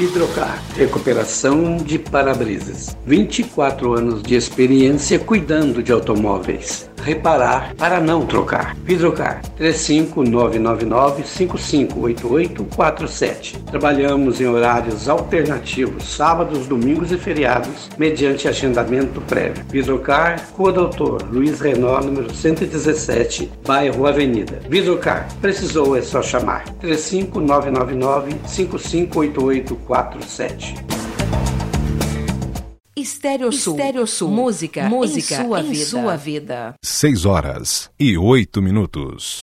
Vidrocar, recuperação de para-brisas. 24 anos de experiência cuidando de automóveis. Reparar para não trocar. Vidrocar, 35999-558847. Trabalhamos em horários alternativos, sábados, domingos e feriados, mediante agendamento prévio. Vidrocar, Rua Doutor Luiz Renault, número 117, bairro Avenida. Vidrocar, precisou é só chamar. 35999-558847. Estéreo Sul. Música em sua vida. 6 horas e 8 minutos.